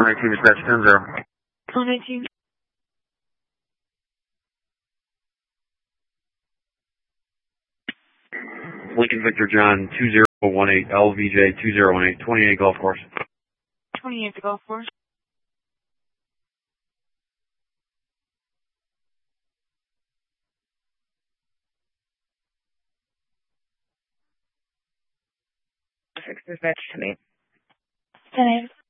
19 dispatch 10-0. 19. Lincoln Victor John 2018 LVJ 2018 28 golf course. 28 the golf course. Dispatch to me. 10-8.